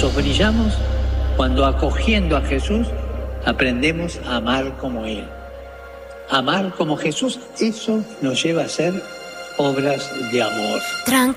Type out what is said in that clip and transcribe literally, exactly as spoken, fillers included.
Nosotros brillamos cuando, acogiendo a Jesús, aprendemos a amar como Él. Amar como Jesús, eso nos lleva a hacer obras de amor. Tranquilo.